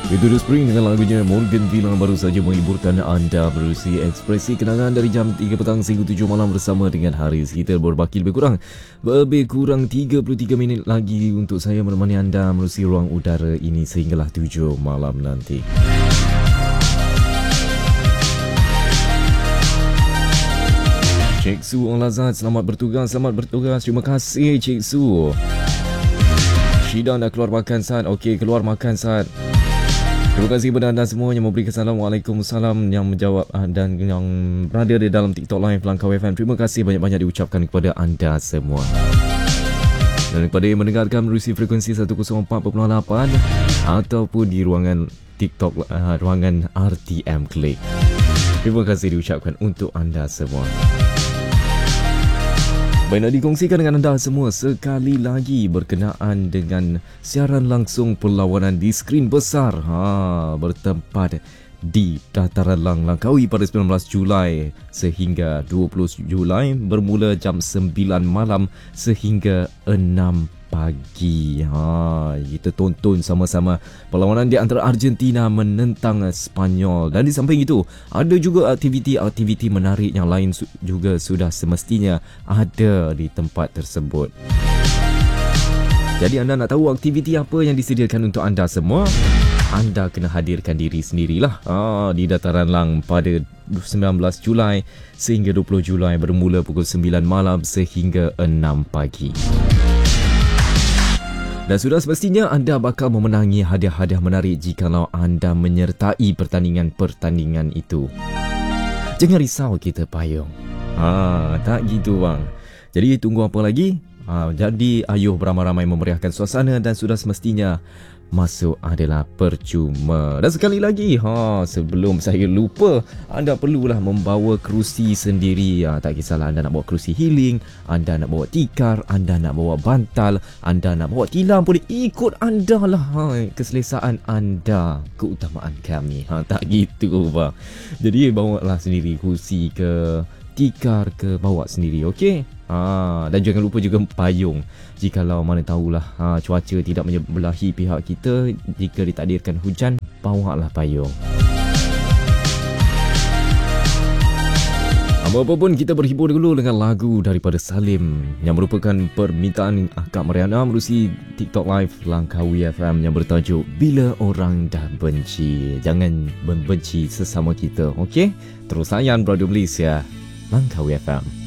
Itu The Spring dengan lagunya Morgan Villa baru saja menghiburkan anda berusi ekspresi kenangan dari jam 3 petang hingga 7 malam bersama dengan Haris. Kita berbaki lebih kurang 33 minit lagi untuk saya menemani anda menerusi ruang udara ini sehinggalah 7 malam nanti. Cik Su Al-Azad, selamat bertugas. Terima kasih Cik Su. Syida dah keluar makan saat. Okey, keluar makan saat. Terima kasih kepada anda semua yang memberi Waalaikumsalam yang menjawab dan yang berada di dalam TikTok Live Langkau FM. Terima kasih banyak-banyak diucapkan kepada anda semua. Dan kepada yang mendengarkan melalui frekuensi 104.8 ataupun di ruangan TikTok, ruangan RTM Klik. Terima kasih diucapkan untuk anda semua. Baik, nak dikongsikan dengan anda semua sekali lagi berkenaan dengan siaran langsung perlawanan di skrin besar bertempat di Dataran Lang Langkawi pada 19 Julai sehingga 20 Julai bermula jam 9 malam sehingga 6 pagi. Kita tonton sama-sama perlawanan di antara Argentina menentang Sepanyol. Dan di samping itu, ada juga aktiviti menarik yang lain juga sudah semestinya ada di tempat tersebut. Jadi anda nak tahu aktiviti apa yang disediakan untuk anda semua? Anda kena hadirkan diri sendirilah di Dataran Lang pada 19 Julai sehingga 20 Julai bermula pukul 9 malam sehingga 6 pagi. Dan sudah semestinya anda bakal memenangi hadiah-hadiah menarik jikalau anda menyertai pertandingan-pertandingan itu. Jangan risau, kita payung. Tak gitu bang. Jadi tunggu apa lagi? Jadi ayuh beramai-ramai memeriahkan suasana dan sudah semestinya masuk adalah percuma. Dan sekali lagi, sebelum saya lupa, anda perlulah membawa kerusi sendiri. Tak kisahlah anda nak bawa kerusi healing, anda nak bawa tikar, anda nak bawa bantal, anda nak bawa tilam, boleh ikut anda lah. Keselesaan anda, keutamaan kami. Tak gitu bang. Jadi bawalah sendiri kerusi ke tikar ke, bawa sendiri, okey? Dan jangan lupa juga payung. Jikalau mana tahulah cuaca tidak menyebelahi pihak kita, jika ditakdirkan hujan, bawalah payung. Apa pun, kita berhibur dulu dengan lagu daripada Salim yang merupakan permintaan Kak Mariana melalui TikTok Live Langkawi FM yang bertajuk Bila Orang Dah Benci. Jangan membenci sesama kita, okey? Terus sayang Brother Malaysia, Langkawi FM.